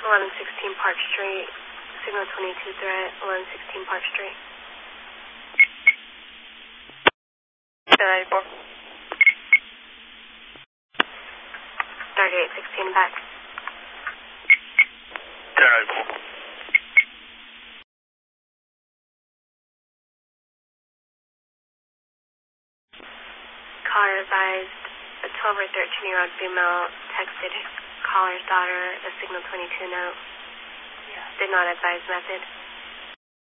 1116 Park Street, signal 22 threat, 1116 Park Street. 1094. 3816 back. 1094. Caller advised a 12 or 13-year-old female texted caller's daughter a signal 22 note. Did not advise method.